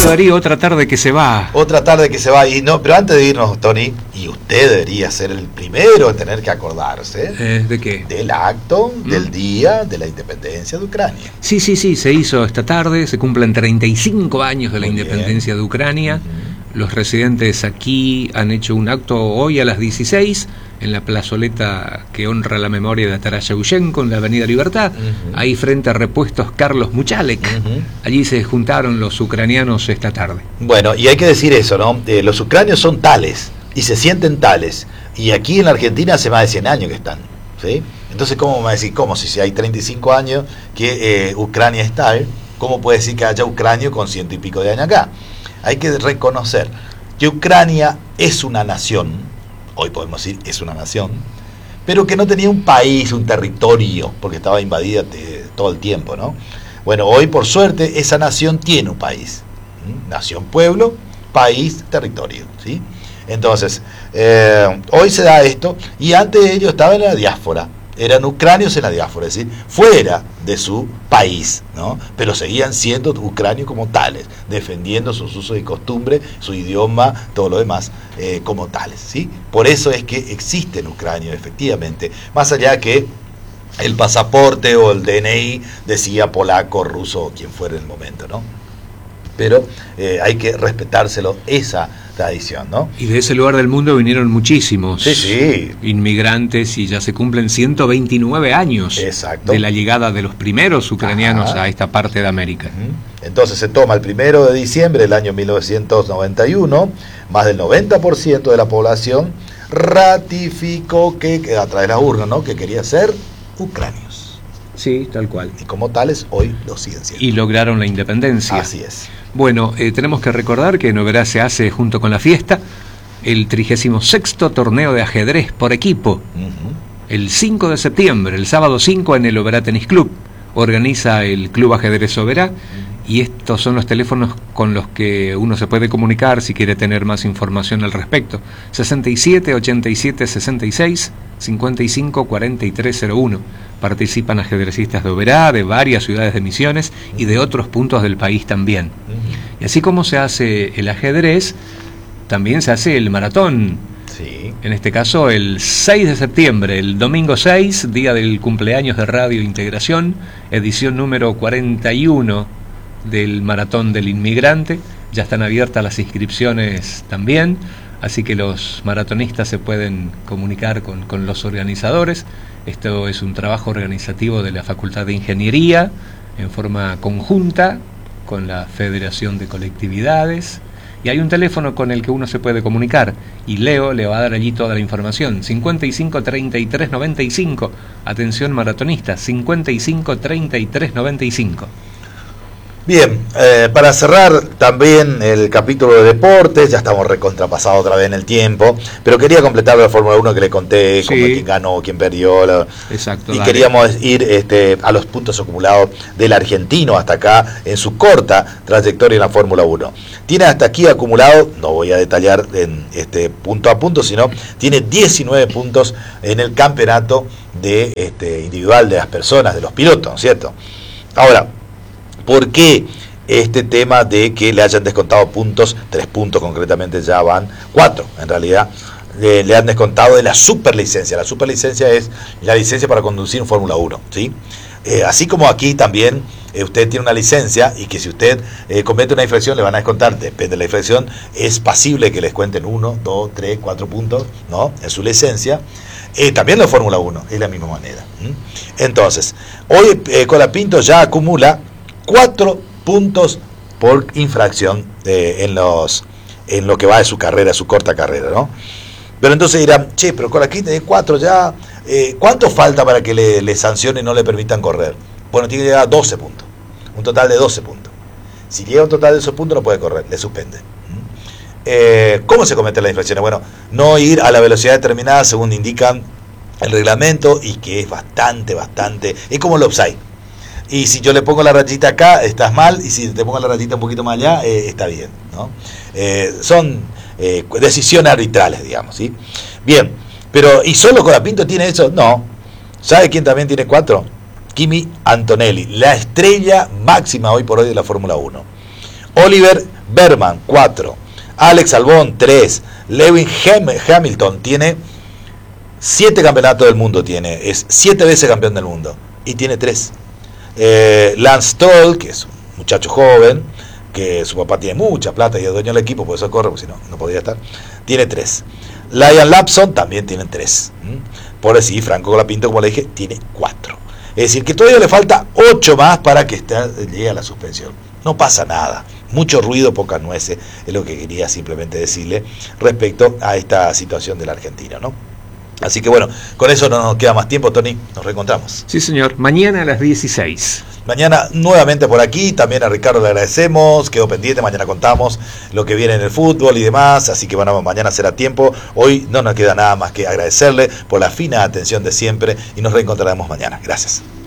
Bueno, Darío, otra tarde que se va. Otra tarde que se va. Y no, pero antes de irnos, Tony, y usted debería ser el primero en tener que acordarse. ¿De qué? Del acto del Día de la Independencia de Ucrania. Sí, se hizo esta tarde. Se cumplen 35 años de la independencia de Ucrania. Los residentes aquí han hecho un acto hoy a las 16 en la plazoleta que honra la memoria de Taras Shevchenko en la Avenida Libertad, ahí frente a Repuestos Carlos Muchalek. Allí se juntaron los ucranianos esta tarde. Bueno, y hay que decir eso, ¿no? Los ucranios son tales y se sienten tales. Y aquí en la Argentina hace más de 100 años que están, ¿sí? Entonces, ¿cómo me va a decir? ¿Cómo? Si hay 35 años que Ucrania es tal, ¿cómo puede decir que haya ucranio con 100 y pico de años acá? Hay que reconocer que Ucrania es una nación, hoy podemos decir es una nación, pero que no tenía un país, un territorio, porque estaba invadida todo el tiempo, ¿no? Bueno, hoy por suerte esa nación tiene un país, nación, pueblo, país, territorio, ¿sí? Entonces, hoy se da esto, y antes de ello estaba en la diáspora, eran ucranios en la diáspora, es decir, fuera de su país, ¿no? Pero seguían siendo ucranios como tales, defendiendo sus usos y costumbres, su idioma, todo lo demás, como tales, ¿sí? Por eso es que existen ucranios, efectivamente, más allá que el pasaporte o el DNI decía polaco, ruso o quien fuera en el momento, ¿no? Pero hay que respetárselo esa tradición, ¿no? Y de ese lugar del mundo vinieron muchísimos sí. inmigrantes y ya se cumplen 129 años de la llegada de los primeros ucranianos a esta parte de América. Entonces se toma el 1 de diciembre del año 1991, más del 90% de la población ratificó que a través de la urna, ¿no?, que quería ser ucranios. Sí, tal cual. Y como tales, hoy lo siguen siendo. Y lograron la independencia. Así es. Bueno, tenemos que recordar que en Oberá se hace, junto con la fiesta, el 36º torneo de ajedrez por equipo. El 5 de septiembre, el sábado 5, en el Oberá Tenis Club. Organiza el Club Ajedrez Oberá. Y estos son los teléfonos con los que uno se puede comunicar si quiere tener más información al respecto. 67 87 66 55 43 01. Participan ajedrecistas de Oberá, de varias ciudades de Misiones y de otros puntos del país también. Y así como se hace el ajedrez, también se hace el maratón. Sí. En este caso el 6 de septiembre, el domingo 6, día del cumpleaños de Radio Integración, edición número 41 del Maratón del Inmigrante. Ya están abiertas las inscripciones también, así que los maratonistas se pueden comunicar con los organizadores. Esto es un trabajo organizativo de la Facultad de Ingeniería en forma conjunta con la Federación de Colectividades, y hay un teléfono con el que uno se puede comunicar, y Leo le va a dar allí toda la información. 55 33 95. Atención maratonistas, 55 33 95. Bien, para cerrar también el capítulo de deportes, ya estamos recontrapasados otra vez en el tiempo, pero quería completar la Fórmula 1 que le conté, como quién ganó, quién perdió. Exacto. Y queríamos ir a los puntos acumulados del argentino hasta acá en su corta trayectoria en la Fórmula 1. Tiene hasta aquí acumulado, no voy a detallar en punto a punto, sino tiene 19 puntos en el campeonato de individual de las personas, de los pilotos, ¿no es cierto? Ahora, ¿por qué este tema de que le hayan descontado puntos? 3 puntos concretamente, ya van 4 en realidad, le han descontado de la superlicencia. La superlicencia es la licencia para conducir en Fórmula 1, ¿sí? Así como aquí también usted tiene una licencia y que si usted comete una infracción le van a descontar, depende de la infracción, es pasible que les cuenten 1, 2, 3, 4 puntos, ¿no?, en su licencia. También la Fórmula 1 es la misma manera. Entonces, hoy Colapinto ya acumula 4 puntos por infracción en lo que va de su carrera, su corta carrera, ¿no? Pero entonces dirán, pero con aquí tiene 4 ya, ¿cuánto falta para que le sancionen y no le permitan correr? Bueno, tiene que llegar a 12 puntos, un total de 12 puntos. Si llega a un total de esos puntos no puede correr, le suspenden. ¿Cómo se cometen las infracciones? Bueno, no ir a la velocidad determinada según indican el reglamento, y que es bastante, es como el offside. Y si yo le pongo la rayita acá, estás mal, y si te pongo la rayita un poquito más allá, está bien, ¿no? Son decisiones arbitrales, digamos, ¿sí? Bien, pero ¿y solo Colapinto tiene eso? No. ¿Sabe quién también tiene 4? Kimi Antonelli, la estrella máxima hoy por hoy de la Fórmula 1. Oliver Berman, 4. Alex Albon, 3. Lewis Hamilton tiene 7 campeonatos del mundo, es 7 veces campeón del mundo y tiene 3. Lance Stroll, que es un muchacho joven, que su papá tiene mucha plata y es dueño del equipo, por eso corre, porque si no, no podría estar, tiene 3. Liam Lawson también tiene 3. Por decir, Franco Colapinto, como le dije, tiene 4. Es decir, que todavía le falta 8 más para que llegue a la suspensión. No pasa nada. Mucho ruido, pocas nueces, es lo que quería simplemente decirle respecto a esta situación del argentino, ¿no? Así que bueno, con eso no nos queda más tiempo, Tony, nos reencontramos. Sí, señor, mañana a las 16. Mañana nuevamente por aquí, también a Ricardo le agradecemos, quedó pendiente, mañana contamos lo que viene en el fútbol y demás, así que bueno, mañana será tiempo. Hoy no nos queda nada más que agradecerle por la fina atención de siempre y nos reencontraremos mañana. Gracias.